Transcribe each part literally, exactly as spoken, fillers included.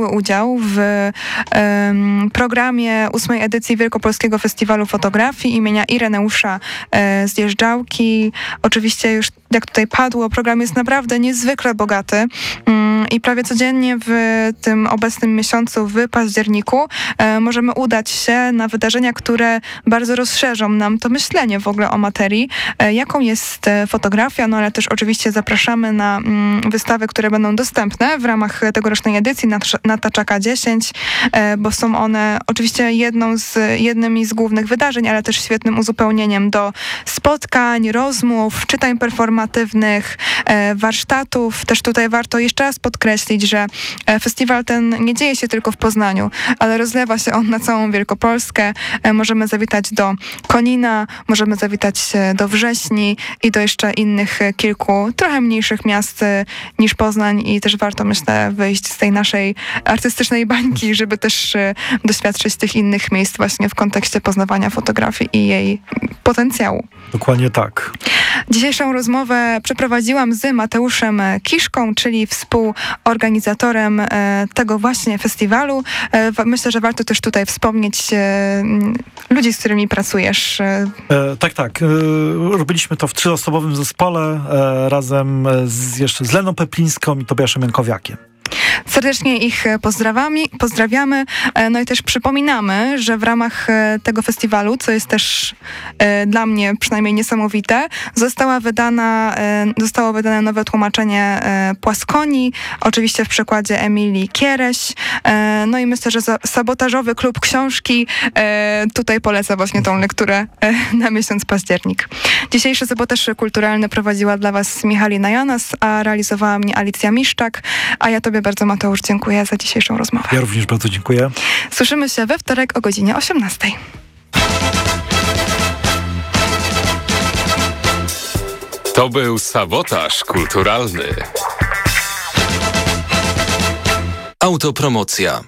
udział w um, programie ósmej edycji Wielkopolskiego Festiwalu Fotografii imienia Ireneusza e, Zjeżdżałki. Oczywiście już jak tutaj padło, program jest naprawdę niezwykle bogaty um, i prawie codziennie w tym obecnym miesiącu, w październiku, e, możemy udać się na wydarzenia, które bardzo rozszerzą nam to myślenie w ogóle o materii, e, jaką jest e, fotografia, no ale też oczywiście zapraszamy na mm, wystawy, które będą dostępne w ramach tegorocznej edycji na, na Taczaka dziesięć, e, bo są one oczywiście jedną z, jednymi z głównych wydarzeń, ale też świetnym uzupełnieniem do spotkań, rozmów, czytań performatywnych, e, warsztatów. Też tutaj warto jeszcze raz podkreślić, że e, festiwal ten nie dzieje się tylko w Poznaniu, ale rozlewa się on na całą Wielkopolskę. E, możemy zawitać do Konina, możemy zawitać do Wrześni i do jeszcze innych e, kilku, trochę mniejszych miast e, niż Poznań i też warto, myślę, wyjść z tej naszej artystycznej bańki, żeby też e, doświadczyć tych innych miejsc właśnie w kontekście poznawania fotografii i jej potencjału. Dokładnie tak. Dzisiejszą rozmowę przeprowadziłam z Mateuszem Kiszką, czyli współorganizatorem e, tego właśnie festiwalu. E, myślę, że warto też tutaj wspomnieć e, ludzi, z którymi pracujesz. E, tak, tak. E, robiliśmy to w trzyosobowym zespole e, razem z, jeszcze z Leną Peplińską i Tobiaszem Jankowiakiem. Serdecznie ich pozdrawiamy, pozdrawiamy, no i też przypominamy, że w ramach tego festiwalu, co jest też e, dla mnie przynajmniej niesamowite, została wydana, e, zostało wydane nowe tłumaczenie e, Płaskoni, oczywiście w przekładzie Emilii Kiereś, e, no i myślę, że za, sabotażowy klub książki, e, tutaj polecę właśnie tą lekturę e, na miesiąc październik. Dzisiejszy sabotaż kulturalny prowadziła dla Was Michalina Janas, a realizowała mnie Alicja Miszczak, a ja Tobie bardzo, Mateusz, dziękuję za dzisiejszą rozmowę. Ja również bardzo dziękuję. Słyszymy się we wtorek o godzinie osiemnastej. To był sabotaż kulturalny. Autopromocja.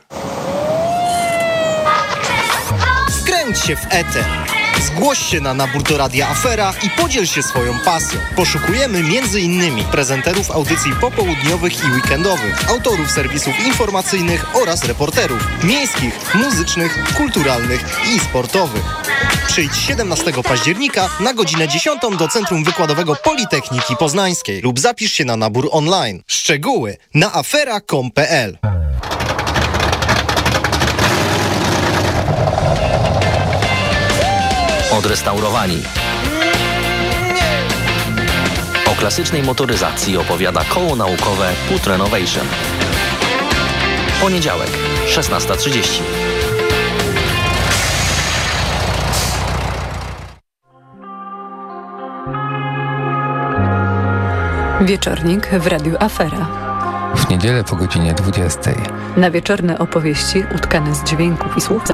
Wkręć się w eter. Zgłoś się na nabór do Radia Afera i podziel się swoją pasją. Poszukujemy między innymi prezenterów audycji popołudniowych i weekendowych, autorów serwisów informacyjnych oraz reporterów miejskich, muzycznych, kulturalnych i sportowych. Przyjdź siedemnastego października na godzinę dziesiątą do Centrum Wykładowego Politechniki Poznańskiej lub zapisz się na nabór online. Szczegóły na afera kropka com kropka p l. Odrestaurowani. O klasycznej motoryzacji opowiada koło naukowe Put Renovation. Poniedziałek, szesnasta trzydzieści. Wieczornik w Radiu Afera. W niedzielę po godzinie dwudziestej. Na wieczorne opowieści utkane z dźwięków i słów